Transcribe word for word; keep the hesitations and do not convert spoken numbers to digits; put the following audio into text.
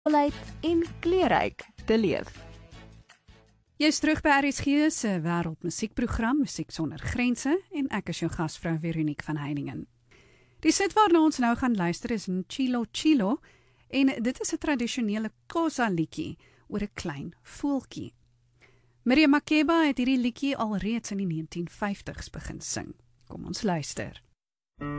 volheid en kleurryk te leef. Jy is terug by R S G se wêreldmusiekprogram Musiek Sonder Grense en ek is jou gasvrou Veronique van Heiningen. Die sit waarna ons nou gaan luister is Nchilo Chilo en dit is 'n tradisionele Xhosa liedjie oor 'n klein voeltjie. Miriam Makeba het hierdie liedjie al reeds in die negentien vyftigs begin sing. Kom ons luister.